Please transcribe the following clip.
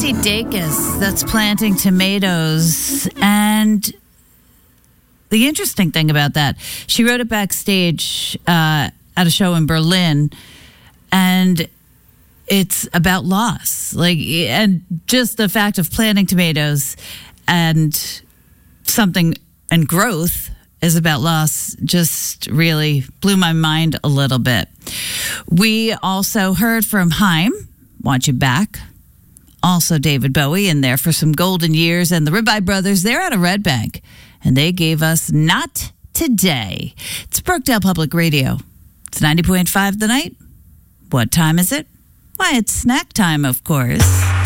Nancy Dacus, that's planting tomatoes. And the interesting thing about that, she wrote it backstage at a show in Berlin, and it's about loss. And just the fact of planting tomatoes and something and growth is about loss just really blew my mind a little bit. We also heard from Haim, Want You Back. Also David Bowie in there for some golden years, and the Ribeye Brothers, they're out of Red Bank, and they gave us Not Today. It's Brookdale Public Radio. It's 90.5 The Night. What time is it? Why, it's snack time, of course.